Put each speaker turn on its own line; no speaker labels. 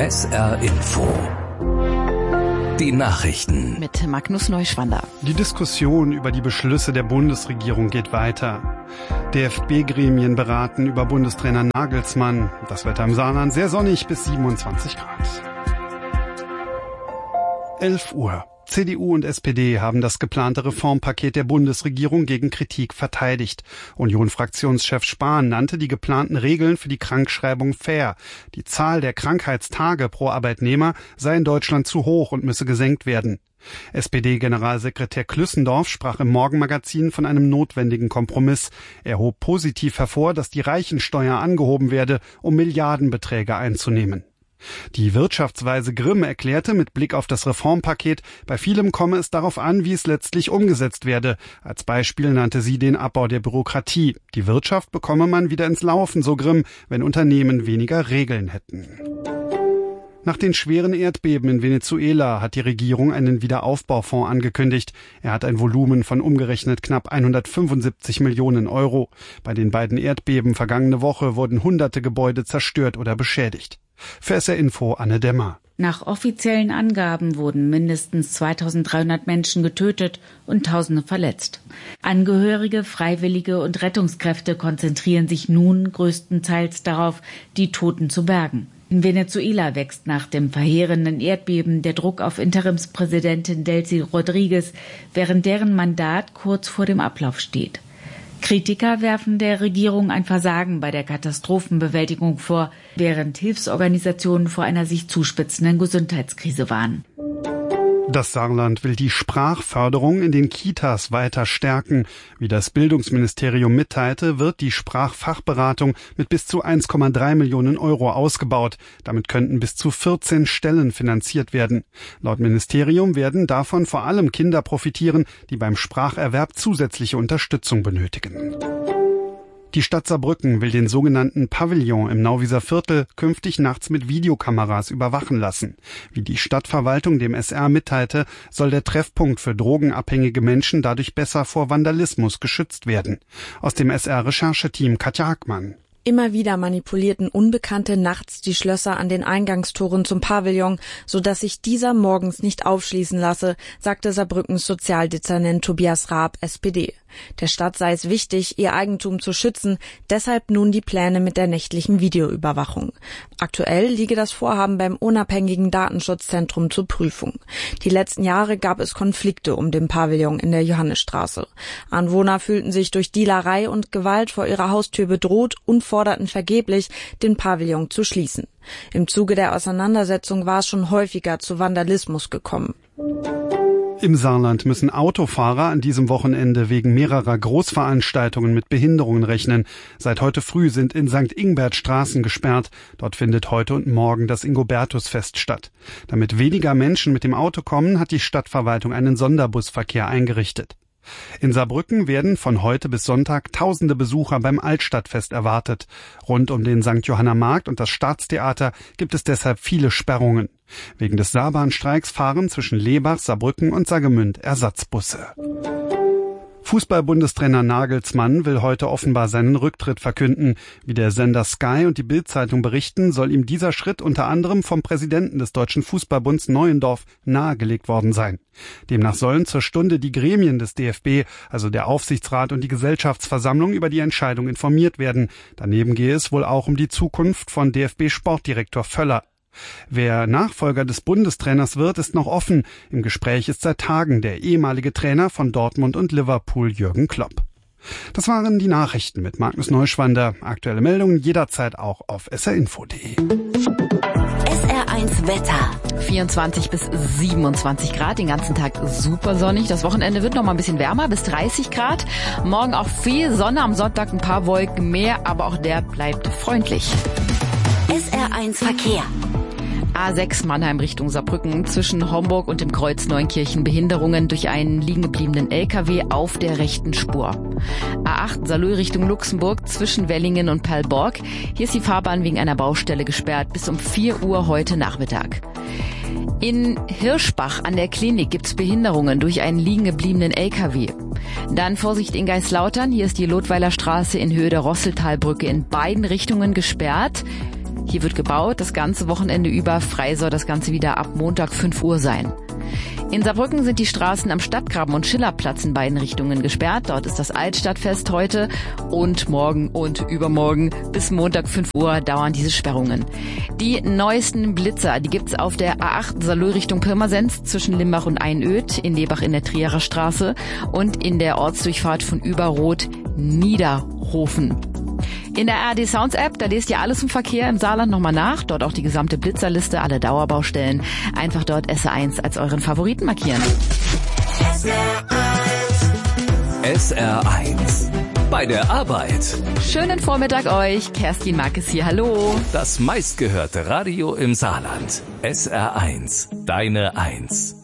SR Info. Die Nachrichten.
Mit Magnus Neuschwander.
Die Diskussion über die Beschlüsse der Bundesregierung geht weiter. DFB-Gremien beraten über Bundestrainer Nagelsmann. Das Wetter im Saarland sehr sonnig bis 27 Grad. 11 Uhr. CDU und SPD haben das geplante Reformpaket der Bundesregierung gegen Kritik verteidigt. Union-Fraktionschef Spahn nannte die geplanten Regeln für die Krankschreibung fair. Die Zahl der Krankheitstage pro Arbeitnehmer sei in Deutschland zu hoch und müsse gesenkt werden. SPD-Generalsekretär Klüssendorf sprach im Morgenmagazin von einem notwendigen Kompromiss. Er hob positiv hervor, dass die Reichensteuer angehoben werde, um Milliardenbeträge einzunehmen. Die Wirtschaftsweise Grimm erklärte mit Blick auf das Reformpaket, bei vielem komme es darauf an, wie es letztlich umgesetzt werde. Als Beispiel nannte sie den Abbau der Bürokratie. Die Wirtschaft bekomme man wieder ins Laufen, so Grimm, wenn Unternehmen weniger Regeln hätten. Nach den schweren Erdbeben in Venezuela hat die Regierung einen Wiederaufbaufonds angekündigt. Er hat ein Volumen von umgerechnet knapp 175 Millionen Euro. Bei den beiden Erdbeben vergangene Woche wurden hunderte Gebäude zerstört oder beschädigt. Für SR Info Anne Demmer.
Nach offiziellen Angaben wurden mindestens 2300 Menschen getötet und Tausende verletzt. Angehörige, Freiwillige und Rettungskräfte konzentrieren sich nun größtenteils darauf, die Toten zu bergen. In Venezuela wächst nach dem verheerenden Erdbeben der Druck auf Interimspräsidentin Delcy Rodriguez, während deren Mandat kurz vor dem Ablauf steht. Kritiker werfen der Regierung ein Versagen bei der Katastrophenbewältigung vor, während Hilfsorganisationen vor einer sich zuspitzenden Gesundheitskrise warnen.
Das Saarland will die Sprachförderung in den Kitas weiter stärken. Wie das Bildungsministerium mitteilte, wird die Sprachfachberatung mit bis zu 1,3 Millionen Euro ausgebaut. Damit könnten bis zu 14 Stellen finanziert werden. Laut Ministerium werden davon vor allem Kinder profitieren, die beim Spracherwerb zusätzliche Unterstützung benötigen. Die Stadt Saarbrücken will den sogenannten Pavillon im Nauwieser Viertel künftig nachts mit Videokameras überwachen lassen. Wie die Stadtverwaltung dem SR mitteilte, soll der Treffpunkt für drogenabhängige Menschen dadurch besser vor Vandalismus geschützt werden. Aus dem SR-Rechercheteam Katja Hackmann.
Immer wieder manipulierten Unbekannte nachts die Schlösser an den Eingangstoren zum Pavillon, sodass sich dieser morgens nicht aufschließen lasse, sagte Saarbrückens Sozialdezernent Tobias Raab, SPD. Der Stadt sei es wichtig, ihr Eigentum zu schützen, deshalb nun die Pläne mit der nächtlichen Videoüberwachung. Aktuell liege das Vorhaben beim unabhängigen Datenschutzzentrum zur Prüfung. Die letzten Jahre gab es Konflikte um den Pavillon in der Johannisstraße. Anwohner fühlten sich durch Dealerei und Gewalt vor ihrer Haustür bedroht und forderten vergeblich, den Pavillon zu schließen. Im Zuge der Auseinandersetzung war es schon häufiger zu Vandalismus gekommen.
Im Saarland müssen Autofahrer an diesem Wochenende wegen mehrerer Großveranstaltungen mit Behinderungen rechnen. Seit heute früh sind in St. Ingbert Straßen gesperrt. Dort findet heute und morgen das Ingobertusfest statt. Damit weniger Menschen mit dem Auto kommen, hat die Stadtverwaltung einen Sonderbusverkehr eingerichtet. In Saarbrücken werden von heute bis Sonntag tausende Besucher beim Altstadtfest erwartet. Rund um den St. Johanner Markt und das Staatstheater gibt es deshalb viele Sperrungen. Wegen des Saarbahnstreiks fahren zwischen Lebach, Saarbrücken und Saargemünd Ersatzbusse. Fußball-Bundestrainer Nagelsmann will heute offenbar seinen Rücktritt verkünden. Wie der Sender Sky und die Bild-Zeitung berichten, soll ihm dieser Schritt unter anderem vom Präsidenten des Deutschen Fußballbunds Neuendorf nahegelegt worden sein. Demnach sollen zur Stunde die Gremien des DFB, also der Aufsichtsrat und die Gesellschaftsversammlung, über die Entscheidung informiert werden. Daneben gehe es wohl auch um die Zukunft von DFB-Sportdirektor Völler. Wer Nachfolger des Bundestrainers wird, ist noch offen. Im Gespräch ist seit Tagen der ehemalige Trainer von Dortmund und Liverpool, Jürgen Klopp. Das waren die Nachrichten mit Magnus Neuschwander. Aktuelle Meldungen jederzeit auch auf srinfo.de.
SR1 Wetter. 24 bis 27 Grad, den ganzen Tag super sonnig. Das Wochenende wird noch mal ein bisschen wärmer, bis 30 Grad. Morgen auch viel Sonne, am Sonntag ein paar Wolken mehr, aber auch der bleibt freundlich.
SR1 Verkehr.
A6 Mannheim Richtung Saarbrücken, zwischen Homburg und dem Kreuz Neunkirchen Behinderungen durch einen liegengebliebenen LKW auf der rechten Spur. A8 Saarlouis Richtung Luxemburg, zwischen Wellingen und Perlborg. Hier ist die Fahrbahn wegen einer Baustelle gesperrt bis um 4 Uhr heute Nachmittag. In Hirschbach an der Klinik gibt's Behinderungen durch einen liegengebliebenen LKW. Dann Vorsicht in Geislautern, hier ist die Lotweiler Straße in Höhe der Rosseltalbrücke in beiden Richtungen gesperrt. Hier wird gebaut, das ganze Wochenende über. Frei soll das Ganze wieder ab Montag 5 Uhr sein. In Saarbrücken sind die Straßen am Stadtgraben und Schillerplatz in beiden Richtungen gesperrt. Dort ist das Altstadtfest heute und morgen und übermorgen bis Montag 5 Uhr dauern diese Sperrungen. Die neuesten Blitzer, die gibt's auf der A8 Saarlouis Richtung Pirmasens zwischen Limbach und Einöd, in Lebach in der Trierer Straße und in der Ortsdurchfahrt von Überroth Niederhofen. In der ARD Sounds App, da lest ihr alles im Verkehr im Saarland nochmal nach. Dort auch die gesamte Blitzerliste, alle Dauerbaustellen. Einfach dort SR1 als euren Favoriten markieren.
SR1 bei der Arbeit.
Schönen Vormittag euch. Kerstin Markes hier, hallo.
Das meistgehörte Radio im Saarland. SR1, deine Eins.